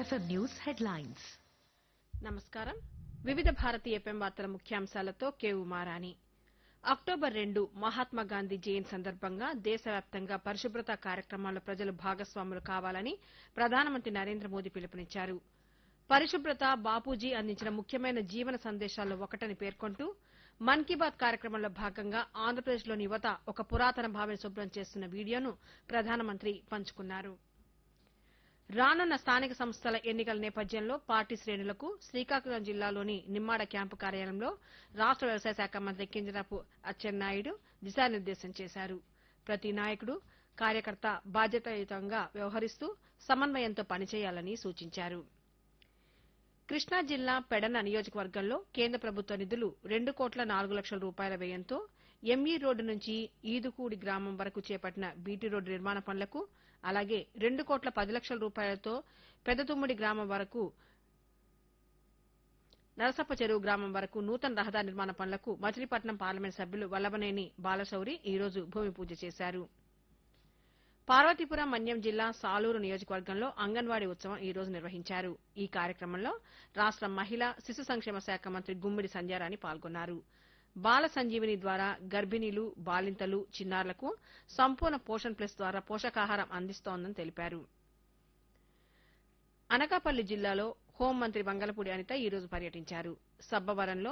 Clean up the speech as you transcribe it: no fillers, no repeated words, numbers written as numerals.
FM News headlines. నమస్కారం. వివిధ Bharati FM వార్తల ముఖ్యాంశాలతో కేవు మారాని. అక్టోబర్ 2 మహాత్మా గాంధీ జయంతి సందర్భంగా దేశవ్యాప్తంగా పరిశుభ్రత కార్యక్రమాల్లో ప్రజలు భాగస్వాములు కావాలని ప్రధానమంత్రి నరేంద్ర మోదీ పిలుపునిచ్చారు. పరిశుభ్రత బాపూజీ అందించిన ముఖ్యమైన జీవన సందేశాల్లో ఒకటని పేర్కొంటూ మన్ కీ బాత్ కార్యక్రమంలో భాగంగా ఆంధ్రప్రదేశ్లోని యువత ఒక పురాతన బావిని శుభ్రం చేస్తున్న వీడియోను ప్రధానమంత్రి పంచుకున్నారు. రానున్న స్థానిక సంస్థల ఎన్నికల నేపథ్యంలో పార్టీ శ్రేణులకు శ్రీకాకుళం జిల్లాలోని నిమ్మాడ క్యాంపు కార్యాలయంలో రాష్ట వ్యవసాయ శాఖ మంత్రి కింజరాపు అచ్చెన్నాయుడు దిశానిర్దేశం చేశారు. ప్రతి నాయకుడు కార్యకర్త బాధ్యతాయుతంగా వ్యవహరిస్తూ సమన్వయంతో పనిచేయాలని సూచించారు. కృష్ణా జిల్లా పెడన నియోజకవర్గంలో కేంద్ర ప్రభుత్వ నిధులు 2,04,00,000 రూపాయల వ్యయంతో ఎంఈ రోడ్డు నుంచి ఈదుకూడి గ్రామం వరకు చేపట్టిన బీటీ రోడ్డు నిర్మాణ పనులకు, అలాగే 2,10,00,000 రూపాయలతో పెద్దతుమ్మిడి గ్రామం వరకు, నరసప్ప చెరువు గ్రామం వరకు నూతన రహదారి నిర్మాణ పనులకు మచిలీపట్నం పార్లమెంట్ సభ్యులు వల్లభనేని బాలశౌరి ఈ రోజు భూమి పూజ చేశారు. పార్వతీపురం మన్యం జిల్లా సాలూరు నియోజకవర్గంలో అంగన్వాడీ ఉత్సవం ఈ రోజు నిర్వహించారు. ఈ కార్యక్రమంలో రాష్ట మహిళా శిశు సంక్షేమ శాఖ మంత్రి గుమ్మిడి సంధ్యారాణి పాల్గొన్నారు. బాల సంజీవిని ద్వారా గర్భిణీలు, బాలింతలు, చిన్నారులకు సంపూర్ణ పోషణ్ ప్లస్ ద్వారా పోషకాహారం అందిస్తోందని తెలిపారు. అనకాపల్లి జిల్లాలో హోంమంత్రి వంగలపూడి అనిత ఈ రోజు పర్యటించారు. సబ్బవరంలో